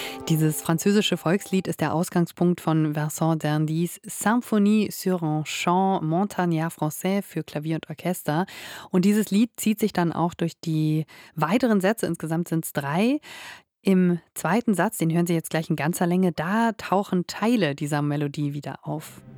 Dieses französische Volkslied ist der Ausgangspunkt von Vincent d'Indy's Symphonie sur un chant montagnard français für Klavier und Orchester. Und dieses Lied zieht sich dann auch durch die weiteren Sätze, insgesamt sind es 3. Im zweiten Satz, den hören Sie jetzt gleich in ganzer Länge, da tauchen Teile dieser Melodie wieder auf.